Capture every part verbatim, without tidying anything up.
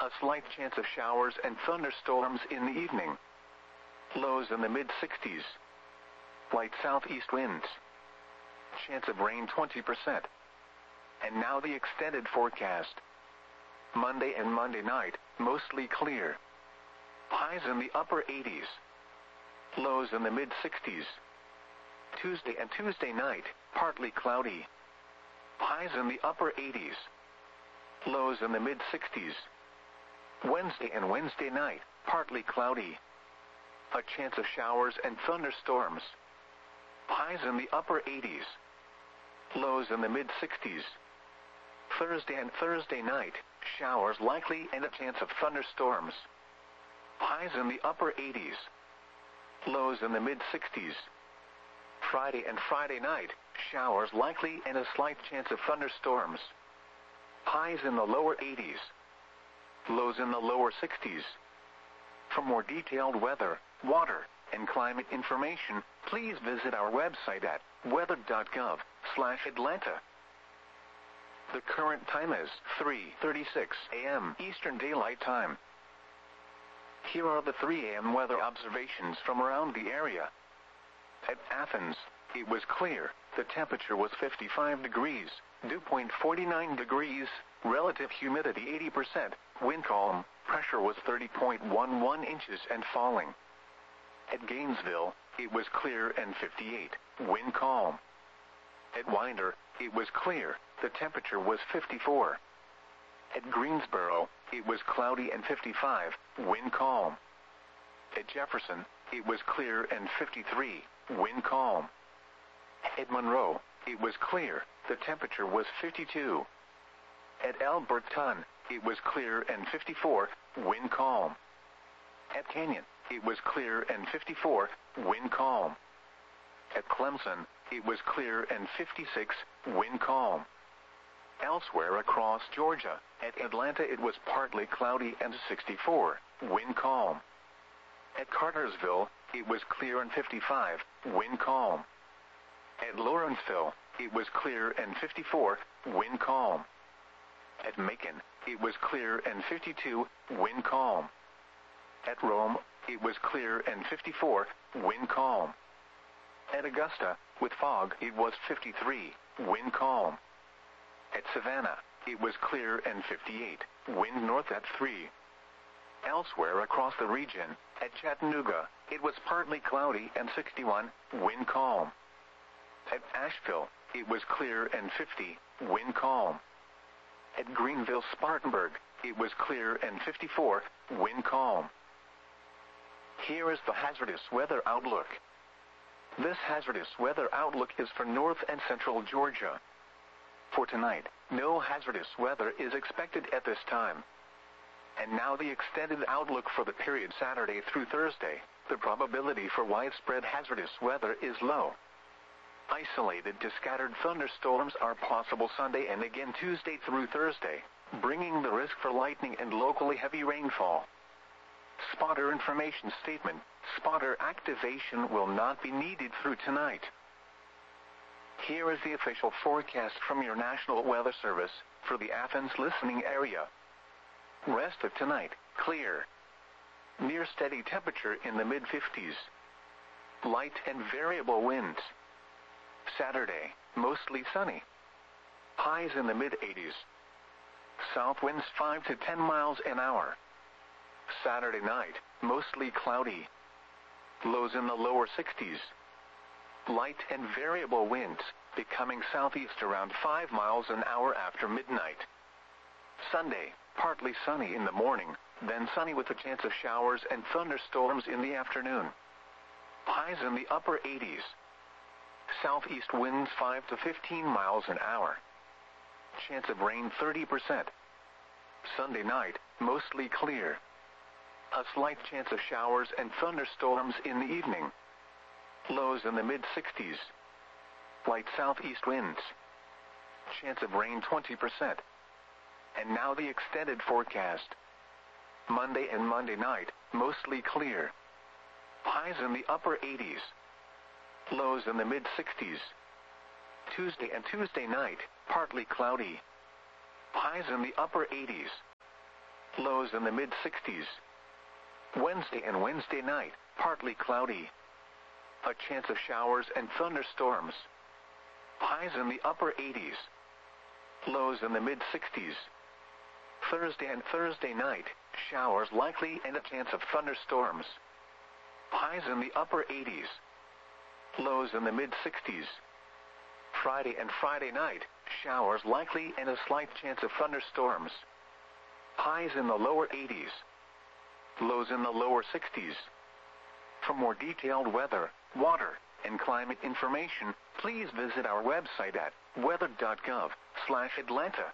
A slight chance of showers and thunderstorms in the evening. Lows in the mid sixties. Light southeast winds. Chance of rain twenty percent. And now the extended forecast. Monday and Monday night, mostly clear. Highs in the upper eighties. Lows in the mid sixties. Tuesday and Tuesday night, partly cloudy. Highs in the upper eighties. Lows in the mid sixties. Wednesday and Wednesday night, partly cloudy. A chance of showers and thunderstorms. Highs in the upper eighties. Lows in the mid sixties. Thursday and Thursday night, showers likely and a chance of thunderstorms. Highs in the upper eighties. Lows in the mid sixties. Friday and Friday night, showers likely and a slight chance of thunderstorms. Highs in the lower eighties. Lows in the lower sixties. For more detailed weather, water, and climate information, please visit our website at weather dot gov slash Atlanta. The current time is three thirty-six a m Eastern Daylight Time. Here are the three a m weather observations from around the area. At Athens, it was clear. The temperature was fifty-five degrees, dew point forty-nine degrees, relative humidity eighty percent, wind calm, pressure was thirty point one one inches and falling. At Gainesville, it was clear and fifty-eight, wind calm. At Winder, it was clear, the temperature was fifty-four. At Greensboro, it was cloudy and fifty-five, wind calm. At Jefferson, it was clear and fifty-three, wind calm. At Monroe, it was clear, the temperature was fifty-two. At Alberton, it was clear and fifty-four, wind calm. At Canyon, it was clear and fifty-four, wind calm. At Clemson, it was clear and fifty-six, wind calm. Elsewhere across Georgia, at Atlanta it was partly cloudy and sixty-four, wind calm. At Cartersville, it was clear and fifty-five, wind calm. At Lawrenceville, it was clear and fifty-four, wind calm. At Macon, it was clear and fifty-two, wind calm. At Rome, it was clear and fifty-four, wind calm. At Augusta, with fog, it was fifty-three, wind calm. At Savannah, it was clear and fifty-eight, wind north at three. Elsewhere across the region, at Chattanooga, it was partly cloudy and sixty-one, wind calm. At Asheville, it was clear and fifty, wind calm. At Greenville, Spartanburg, it was clear and fifty-four, wind calm. Here is the hazardous weather outlook. This hazardous weather outlook is for north and central Georgia. For tonight, no hazardous weather is expected at this time. And now the extended outlook for the period Saturday through Thursday. The probability for widespread hazardous weather is low. Isolated to scattered thunderstorms are possible Sunday and again Tuesday through Thursday, bringing the risk for lightning and locally heavy rainfall. Spotter information statement: spotter activation will not be needed through tonight. Here is the official forecast from your National Weather Service for the Athens listening area. Rest of tonight, clear. Near steady temperature in the mid fifties. Light and variable winds. Saturday, mostly sunny. Highs in the mid eighties. South winds five to ten miles an hour. Saturday night, mostly cloudy. Lows in the lower sixties. Light and variable winds, becoming southeast around five miles an hour after midnight. Sunday, partly sunny in the morning, then sunny with a chance of showers and thunderstorms in the afternoon. Highs in the upper eighties. Southeast winds five to fifteen miles an hour. Chance of rain thirty percent. Sunday night, mostly clear. A slight chance of showers and thunderstorms in the evening. Lows in the mid sixties. Light southeast winds. Chance of rain twenty percent. And now the extended forecast. Monday and Monday night, mostly clear. Highs in the upper eighties. Lows in the mid sixties. Tuesday and Tuesday night, partly cloudy. Highs in the upper eighties. Lows in the mid sixties. Wednesday and Wednesday night, partly cloudy. A chance of showers and thunderstorms. Highs in the upper eighties. Lows in the mid sixties. Thursday and Thursday night, showers likely and a chance of thunderstorms. Highs in the upper eighties. Lows in the mid sixties. Friday and Friday night, showers likely and a slight chance of thunderstorms. Highs in the lower eighties. Lows in the lower sixties. For more detailed weather, water, and climate information, please visit our website at weather dot gov slash Atlanta.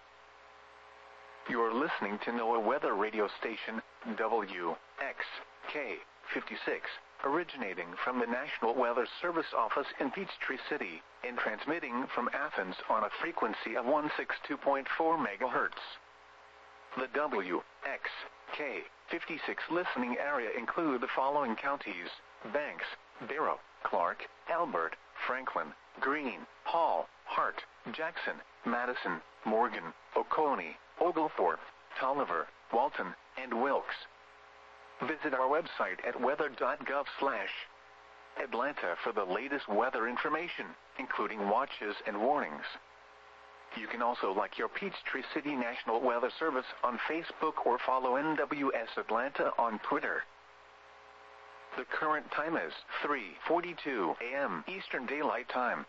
You're listening to NOAA Weather Radio Station, W X K fifty-six, originating from the National Weather Service office in Peachtree City, and transmitting from Athens on a frequency of one sixty-two point four megahertz. The W X K fifty-six listening area include the following counties: Banks, Barrow, Clark, Elbert, Franklin, Greene, Hall, Hart, Jackson, Madison, Morgan, Oconee, Oglethorpe, Tolliver, Walton, and Wilkes. Visit our website at weather dot gov slash Atlanta for the latest weather information, including watches and warnings. You can also like your Peachtree City National Weather Service on Facebook or follow N W S Atlanta on Twitter. The current time is three forty-two a m Eastern Daylight Time.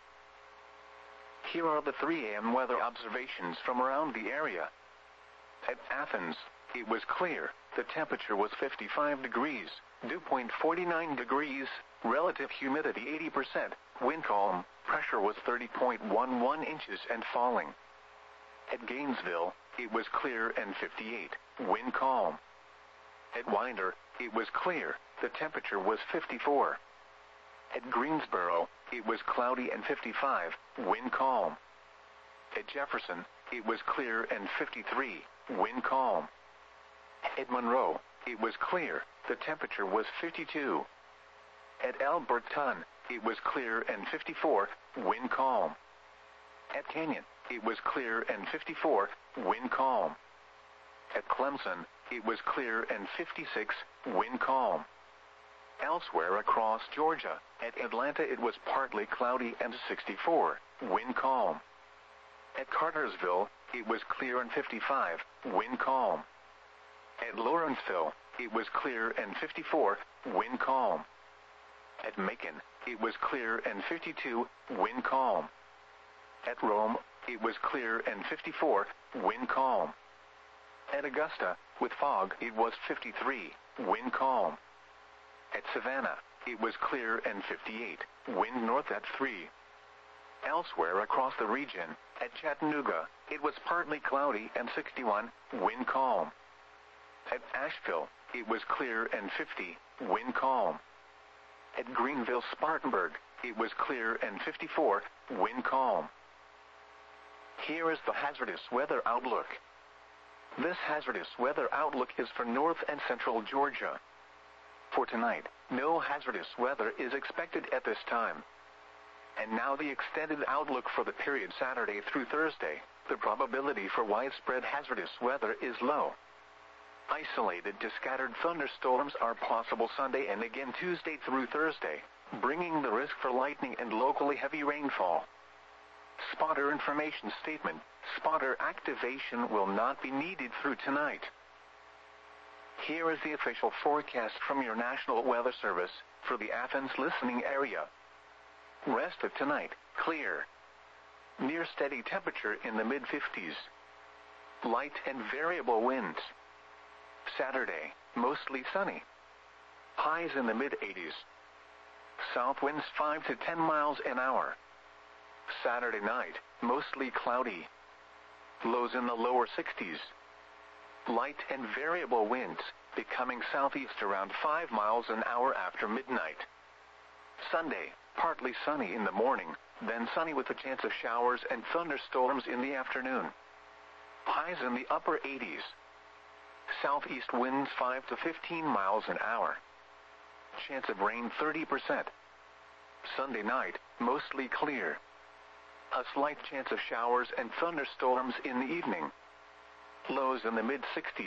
Here are the three a m weather observations from around the area. At Athens, it was clear. The temperature was fifty-five degrees, dew point forty-nine degrees, relative humidity eighty percent, wind calm, pressure was thirty point one one inches and falling. At Gainesville, it was clear and fifty-eight, wind calm. At Winder, it was clear, the temperature was fifty-four. At Greensboro, it was cloudy and fifty-five, wind calm. At Jefferson, it was clear and fifty-three, wind calm. At Monroe, it was clear, the temperature was fifty-two. At Alberton, it was clear and fifty-four, wind calm. At Canyon, it was clear and fifty-four, wind calm. At Clemson, it was clear and fifty-six, wind calm. Elsewhere across Georgia, at Atlanta it was partly cloudy and sixty-four, wind calm. At Cartersville, it was clear and fifty-five, wind calm. At Lawrenceville, it was clear and fifty-four, wind calm. At Macon, it was clear and fifty-two, wind calm. At Rome, it was clear and fifty-four, wind calm. At Augusta, with fog, it was fifty-three, wind calm. At Savannah, it was clear and fifty-eight, wind north at three. Elsewhere across the region, at Chattanooga, it was partly cloudy and sixty-one, wind calm. At Asheville, it was clear and fifty, wind calm. At Greenville-Spartanburg, it was clear and fifty-four, wind calm. Here is the hazardous weather outlook. This hazardous weather outlook is for north and central Georgia. For tonight, no hazardous weather is expected at this time. And now the extended outlook for the period Saturday through Thursday. The probability for widespread hazardous weather is low. Isolated to scattered thunderstorms are possible Sunday and again Tuesday through Thursday, bringing the risk for lightning and locally heavy rainfall. Spotter information statement: spotter activation will not be needed through tonight. Here is the official forecast from your National Weather Service for the Athens listening area. Rest of tonight, clear. Near steady temperature in the mid fifties. Light and variable winds. Saturday, mostly sunny. Highs in the mid eighties. South winds five to ten miles an hour. Saturday night, mostly cloudy. Lows in the lower sixties. Light and variable winds, becoming southeast around five miles an hour after midnight. Sunday, partly sunny in the morning, then sunny with a chance of showers and thunderstorms in the afternoon. Highs in the upper eighties. Southeast winds five to fifteen miles an hour. Chance of rain thirty percent. Sunday night, mostly clear. A slight chance of showers and thunderstorms in the evening. Lows in the mid sixties.